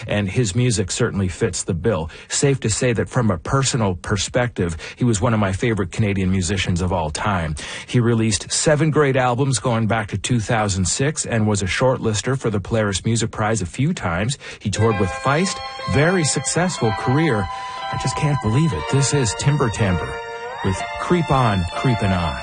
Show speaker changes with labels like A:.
A: and his music certainly fits the bill. Safe to say that from a personal perspective, he was one of my favorite Canadian musicians of all time. He released 7 great albums going back to 2006 and was a shortlister for the Polaris Music Prize a few times. He toured with Feist. Very successful career. I just can't believe it. This is Timber Timbre with Creep On, Creepin' On.